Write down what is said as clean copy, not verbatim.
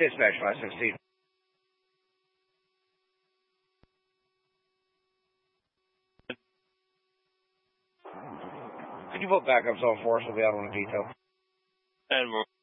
Dispatch 516. Could you put backups on for us? We'll be out on a detail. And